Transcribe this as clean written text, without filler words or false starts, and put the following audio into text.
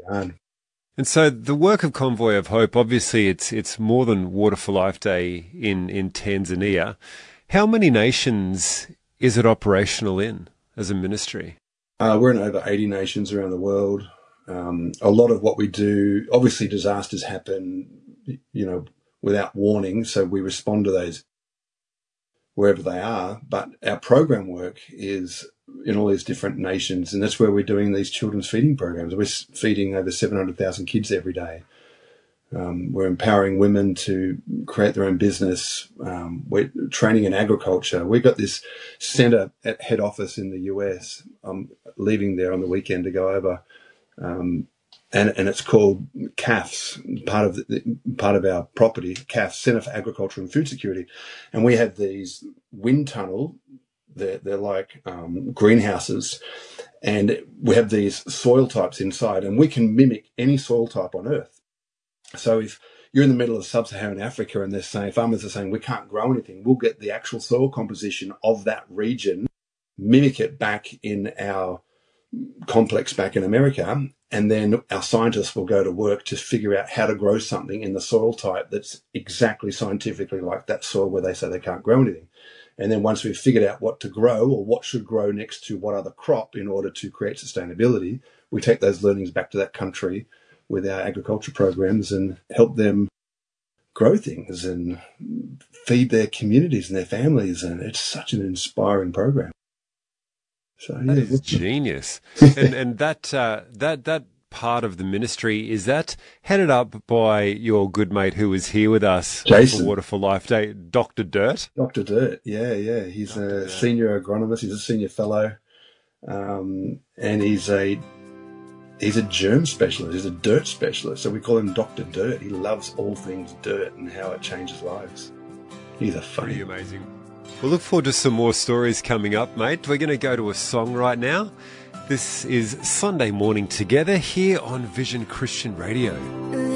hard. And so the work of Convoy of Hope, obviously it's more than Water for Life Day in Tanzania. How many nations is it operational in as a ministry? We're in over 80 nations around the world. A lot of what we do, obviously disasters happen, without warning, so we respond to those wherever they are. But our program work is in all these different nations, and that's where we're doing these children's feeding programs. We're feeding over 700,000 kids every day. We're empowering women to create their own business. We're training in agriculture. We've got this center at head office in the US. I'm leaving there on the weekend to go over. And it's called CAFS, part of our property, CAFS, Centre for Agriculture and Food Security. And we have these wind tunnel. They're like greenhouses, and we have these soil types inside, and we can mimic any soil type on Earth. So if you're in the middle of sub-Saharan Africa and farmers are saying we can't grow anything, we'll get the actual soil composition of that region, mimic it back in our complex back in America, and then our scientists will go to work to figure out how to grow something in the soil type that's exactly scientifically like that soil where they say they can't grow anything. And then once we've figured out what to grow or what should grow next to what other crop in order to create sustainability, we take those learnings back to that country with our agriculture programs and help them grow things and feed their communities and their families. And it's such an inspiring program. So, that is genius. and that part of the ministry, is that headed up by your good mate who was here with us Jason. for Water for Life Day, Dr. Dirt? Dr. Dirt, yeah. He's a senior agronomist. He's a senior fellow. And he's a germ specialist. He's a dirt specialist. So we call him Dr. Dirt. He loves all things dirt and how it changes lives. He's a funny. Pretty amazing. We'll look forward to some more stories coming up, mate. We're going to go to a song right now. This is Sunday Morning Together here on Vision Christian Radio.